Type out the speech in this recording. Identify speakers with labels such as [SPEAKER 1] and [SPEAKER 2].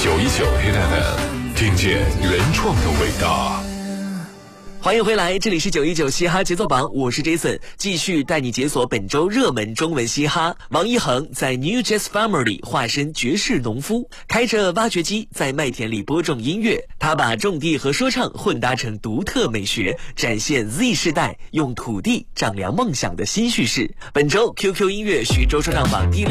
[SPEAKER 1] 919 FM， 听见原创的伟大。
[SPEAKER 2] 欢迎回来，这里是919嘻哈节奏榜，我是 Jason， 继续带你解锁本周热门中文嘻哈。王一恒在 New Jazz Family 化身爵士农夫，开着挖掘机在麦田里播种音乐，他把种地和说唱混搭成独特美学，展现 Z 世代用土地丈量梦想的新叙事。本周 QQ 音乐徐州说唱榜第6